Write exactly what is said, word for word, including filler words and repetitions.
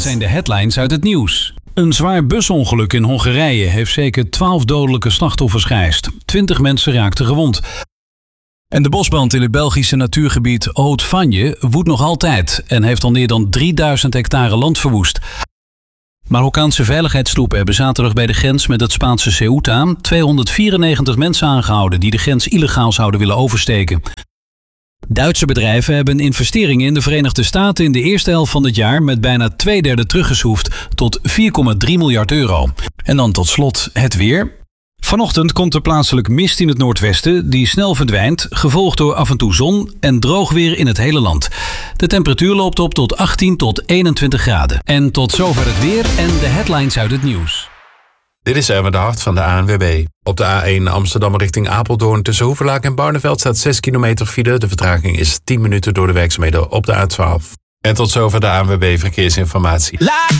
zijn de headlines uit het nieuws. Een zwaar busongeluk in Hongarije heeft zeker twaalf dodelijke slachtoffers geëist. Twintig mensen raakten gewond. En de bosbrand in het Belgische natuurgebied Haute-Fagne woedt nog altijd en heeft al meer dan drieduizend hectare land verwoest. Marokkaanse veiligheidstroepen hebben zaterdag bij de grens met het Spaanse Ceuta tweehonderdvierennegentig mensen aangehouden die de grens illegaal zouden willen oversteken. Duitse bedrijven hebben investeringen in de Verenigde Staten in de eerste helft van het jaar met bijna twee derde teruggeschroefd tot vier komma drie miljard euro. En dan tot slot het weer. Vanochtend komt er plaatselijk mist in het noordwesten die snel verdwijnt, gevolgd door af en toe zon en droog weer in het hele land. De temperatuur loopt op tot achttien tot eenentwintig graden. En tot zover het weer en de headlines uit het nieuws. Dit is Erwin de Hart van de A N W B. Op de A één Amsterdam richting Apeldoorn tussen Hoevelaak en Barneveld staat zes kilometer file. De vertraging is tien minuten door de werkzaamheden op de A twaalf. En tot zover de A N W B Verkeersinformatie.